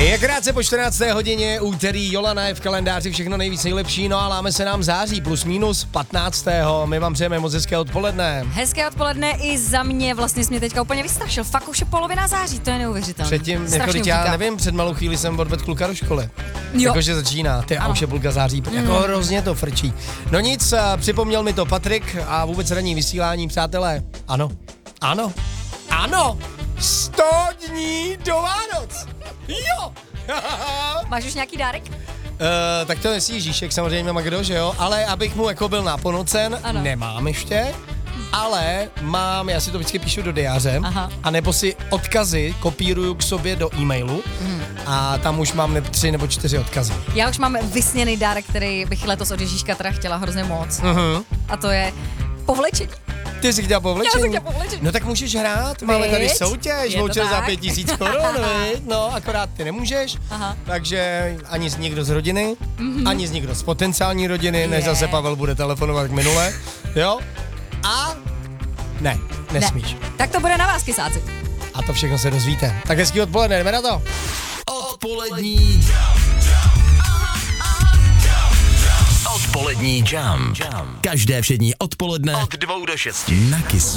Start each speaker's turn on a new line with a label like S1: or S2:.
S1: Je krátce po 14. hodině, úterý, Jolana je v kalendáři, všechno nejvíc nejlepší, no a láme se nám září, plus minus 15. My vám přejeme moc hezké odpoledne.
S2: Hezké odpoledne i za mě, vlastně jsi mě teďka úplně vystrašil, fakt už je polovina září, to je neuvěřitelné.
S1: Předtím, jako já nevím, před malou chvíli jsem odvedl kluka do školy. Jakože začíná, a už je půlka září, jako hrozně to frčí. No nic, připomněl mi to Patrik a vůbec ranní vysílání, přátelé. Ano, 100 dní do Vánoc. Jo!
S2: Máš už nějaký dárek?
S1: Tak to nesí Ježíšek, samozřejmě Magdo, že jo? Ale abych mu jako byl náponocen, nemám ještě. Ale mám, já si to vždycky píšu do diáře, a nebo si odkazy kopíruju k sobě do e-mailu a tam už mám 3 nebo 4 odkazy.
S2: Já už mám vysněný dárek, který bych letos od Ježíška teda chtěla hrozně moc. A to je povlečení.
S1: Ty jsi chtěla povlečení?
S2: Já jsem chtěla povlečení.
S1: No tak můžeš hrát, máme tady soutěž, voucher za 5 000 korun, no akorát ty nemůžeš, takže ani někdo z rodiny, ani někdo z potenciální rodiny, než zase Pavel bude telefonovat k minule, jo? A ne, nesmíš.
S2: Ne. Tak to bude na vás, kysáci.
S1: A to všechno se dozvíte. Tak hezký odpoledne, jdeme na to.
S3: Odpolední Odpolední Jump. Každé všední odpoledne od 2 do 6 na Kissu.